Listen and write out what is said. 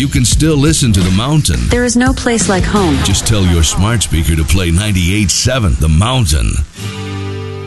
you can still listen to The Mountain. There is no place like home. Just tell your smart speaker to play 98.7 The Mountain.